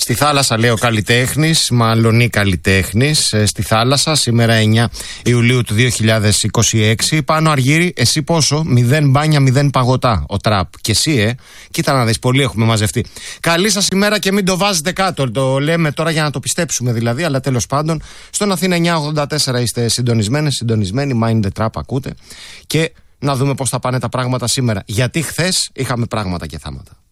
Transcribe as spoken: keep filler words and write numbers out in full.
Στη θάλασσα, λέει ο καλλιτέχνης, μάλλον η καλλιτέχνης, στη θάλασσα, σήμερα εννιά Ιουλίου του δύο χιλιάδες είκοσι έξι. Πάνω Αργύρη, εσύ πόσο? Μηδέν μπάνια, μηδέν παγωτά. Ο Τραπ. Και εσύ, ε. Κοίτα να δεις, πολλοί έχουμε μαζευτεί. Καλή σας ημέρα και μην το βάζετε κάτω. Το λέμε τώρα για να το πιστέψουμε δηλαδή, αλλά τέλος πάντων. Στον Αθήνα εννιά ογδόντα τέσσερα είστε συντονισμένες, συντονισμένοι. Mind the Trap ακούτε. Και να δούμε πώς θα πάνε τα πράγματα σήμερα. Γιατί χθες είχαμε πράγματα και θάματα.